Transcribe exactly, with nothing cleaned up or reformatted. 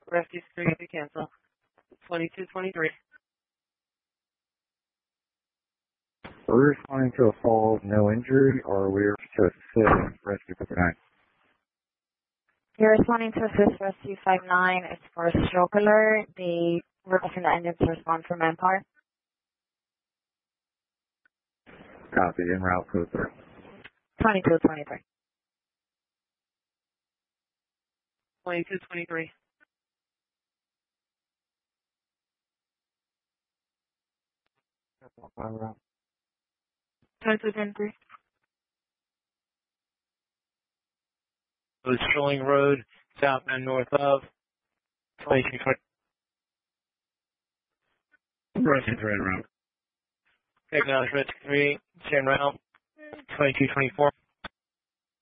Rescue three to cancel. twenty-two twenty-three. We're responding to a fall, no injury, or we're to assist Rescue fifty-nine. You're responding to Assist Rescue five nine. It's for a stroke alert. The requesting the engine to respond from Empire. Copy, en route code three. twenty-two twenty-three. twenty-two twenty-three. twenty-two twenty-three. It was Shilling Road, south and north of twenty-two twenty. Rescue three en route. Acknowledge Rescue three, en route, twenty-two twenty-four.